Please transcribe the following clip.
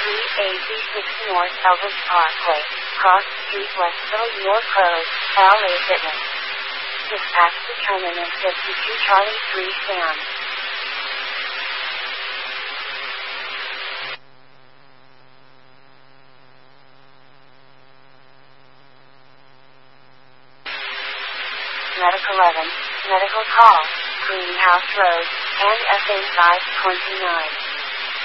386 North Elvis Parkway, Cross Street, Westville, York Road, LA Fitness. Dispatch determinant 52 Charlie 3 Sam. Medical 11, medical call, Greenhouse Road, and SA 529.